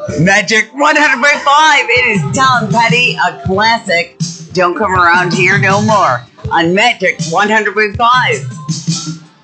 Magic 100.5. It is Tom Petty, a classic. Don't come around here no more on Magic 100.5.